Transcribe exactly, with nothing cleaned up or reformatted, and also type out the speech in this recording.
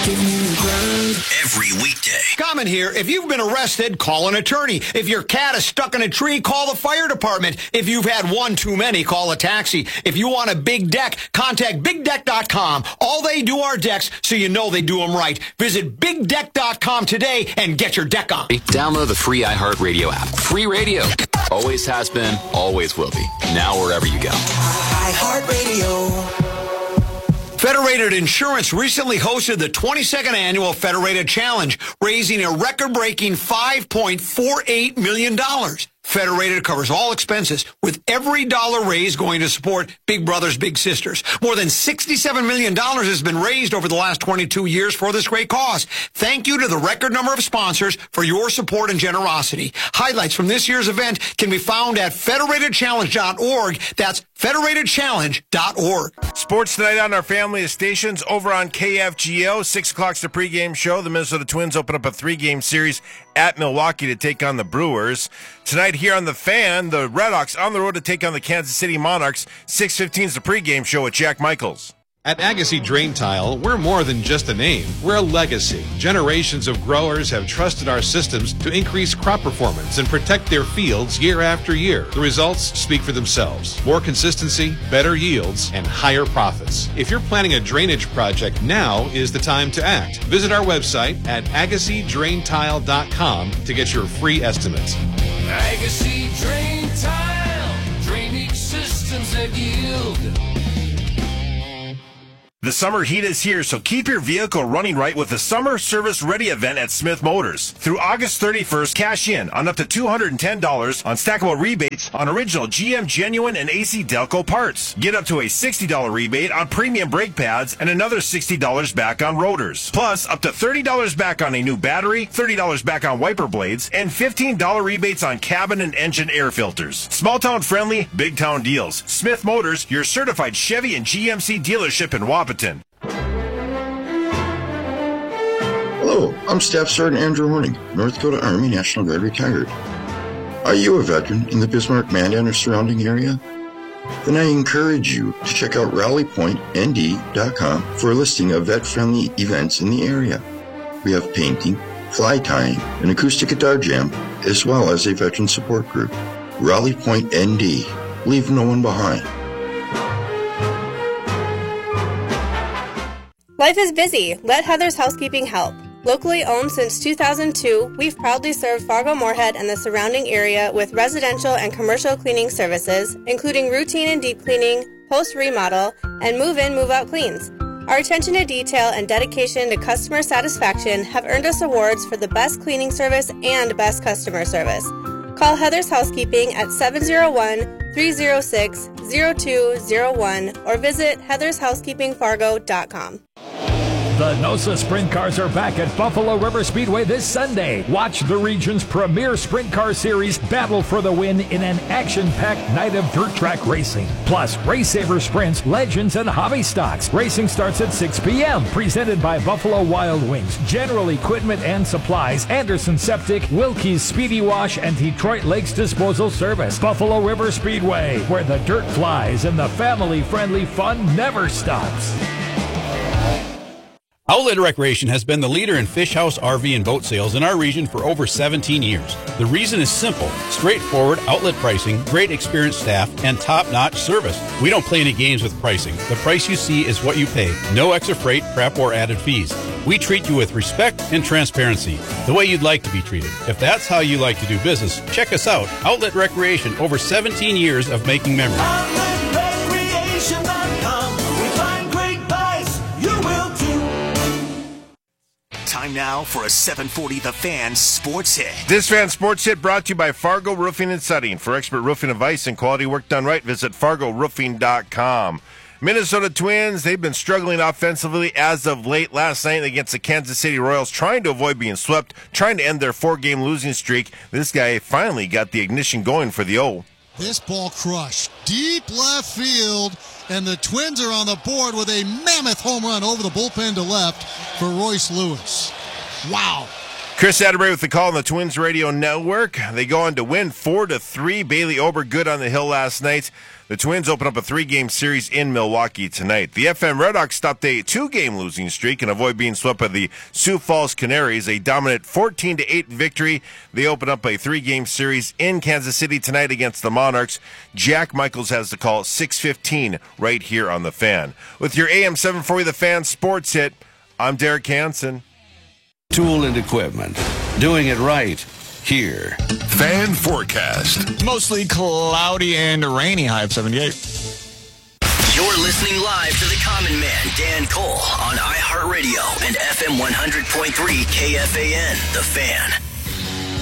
Every weekday. Comment here. If you've been arrested, call an attorney. If your cat is stuck in a tree, call the fire department. If you've had one too many, call a taxi. If you want a big deck, contact big deck dot com. All they do are decks, so you know they do them right. Visit big deck dot com today and get your deck on. Download the free iHeartRadio app. Free radio. Always has been, always will be. Now wherever you go. iHeartRadio. Federated Insurance recently hosted the twenty-second annual Federated Challenge, raising a record-breaking five point four eight million dollars. Federated covers all expenses, with every dollar raised going to support Big Brothers Big Sisters. More than sixty-seven million dollars has been raised over the last twenty-two years for this great cause. Thank you to the record number of sponsors for your support and generosity. Highlights from this year's event can be found at federated challenge dot org. That's federated challenge dot org. Sports tonight on our family of stations over on K F G O. Six o'clock's the pregame show. The Minnesota Twins open up a three-game series at Milwaukee to take on the Brewers. Tonight here on The Fan, the Red Hawks on the road to take on the Kansas City Monarchs. six fifteen is the pregame show with Jack Michaels. At Agassi Drain Tile, we're more than just a name. We're a legacy. Generations of growers have trusted our systems to increase crop performance and protect their fields year after year. The results speak for themselves. More consistency, better yields, and higher profits. If you're planning a drainage project, now is the time to act. Visit our website at agassi drain tile dot com to get your free estimates. Agassi Drain Tile, drainage systems that yield. The summer heat is here, so keep your vehicle running right with the Summer Service Ready event at Smith Motors. Through August thirty-first, cash in on up to two hundred ten dollars on stackable rebates on original G M Genuine and A C Delco parts. Get up to a sixty dollars rebate on premium brake pads and another sixty dollars back on rotors. Plus, up to thirty dollars back on a new battery, thirty dollars back on wiper blades, and fifteen dollars rebates on cabin and engine air filters. Small town friendly, big town deals. Smith Motors, your certified Chevy and G M C dealership in Wapaton. Hello, I'm Staff Sergeant Andrew Horning, North Dakota Army National Guard retired. Are you a veteran in the Bismarck, Mandan, or surrounding area? Then I encourage you to check out rally point N D dot com for a listing of vet-friendly events in the area. We have painting, fly tying, an acoustic guitar jam, as well as a veteran support group. Rally Point N D. Leave no one behind. Life is busy. Let Heather's Housekeeping help. Locally owned since two thousand two, we've proudly served Fargo-Moorhead and the surrounding area with residential and commercial cleaning services, including routine and deep cleaning, post-remodel, and move-in, move-out cleans. Our attention to detail and dedication to customer satisfaction have earned us awards for the best cleaning service and best customer service. Call Heather's Housekeeping at seven oh one, three oh six, oh two oh one or visit heathers housekeeping fargo dot com. The NOSA Sprint Cars are back at Buffalo River Speedway this Sunday. Watch the region's premier sprint car series battle for the win in an action-packed night of dirt track racing. Plus, Race Saver Sprints, Legends, and Hobby Stocks. Racing starts at six p.m. Presented by Buffalo Wild Wings, General Equipment and Supplies, Anderson Septic, Wilkie's Speedy Wash, and Detroit Lakes Disposal Service. Buffalo River Speedway, where the dirt flies and the family-friendly fun never stops. Outlet Recreation has been the leader in fish house, R V, and boat sales in our region for over seventeen years. The reason is simple: straightforward outlet pricing, great experienced staff, and top-notch service. We don't play any games with pricing. The price you see is what you pay. No extra freight, prep, or added fees. We treat you with respect and transparency, the way you'd like to be treated. If that's how you like to do business, check us out. Outlet Recreation, over seventeen years of making memories. outlet recreation dot com. We find great buys. You will too. Time now for a seven forty The Fan Sports Hit. This Fan Sports Hit brought to you by Fargo Roofing and Setting. For expert roofing advice and quality work done right, visit fargo roofing dot com. Minnesota Twins, they've been struggling offensively as of late. Last night against the Kansas City Royals, trying to avoid being swept, trying to end their four-game losing streak. This guy finally got the ignition going for the O. This ball crushed deep left field, and the Twins are on the board with a mammoth home run over the bullpen to left for Royce Lewis. Wow. Chris Atterbury with the call on the Twins Radio Network. They go on to win four to three. Bailey Ober good on the hill last night. The Twins open up a three-game series in Milwaukee tonight. The F M Redhawks stopped a two-game losing streak and avoid being swept by the Sioux Falls Canaries. A dominant fourteen to eight victory. They open up a three-game series in Kansas City tonight against the Monarchs. Jack Michaels has the call at six fifteen right here on The Fan. With your A M seven forty The Fan Sports Hit, I'm Derek Hansen. Tool and equipment. Doing it right here. Fan forecast. Mostly cloudy and rainy, high of seventy-eight. You're listening live to the Common Man, Dan Cole, on iHeartRadio and F M one hundred point three K F A N, The Fan.